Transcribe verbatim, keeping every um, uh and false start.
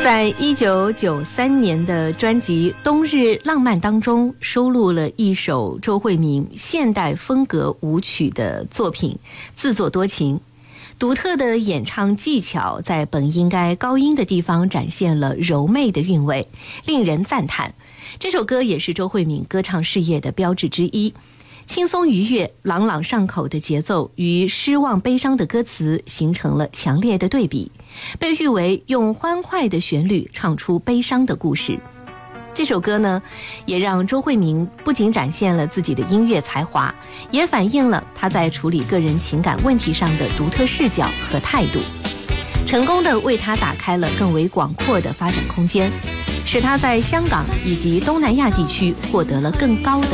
在一九九三年的专辑《冬日浪漫》当中，收录了一首周慧敏现代风格舞曲的作品，自作多情。独特的演唱技巧在本应该高音的地方展现了柔媚的韵味，令人赞叹。这首歌也是周慧敏歌唱事业的标志之一。轻松愉悦、朗朗上口的节奏与失望悲伤的歌词形成了强烈的对比，被誉为用欢快的旋律唱出悲伤的故事。这首歌呢，也让周慧敏不仅展现了自己的音乐才华，也反映了她在处理个人情感问题上的独特视角和态度，成功地为她打开了更为广阔的发展空间，使她在香港以及东南亚地区获得了更高的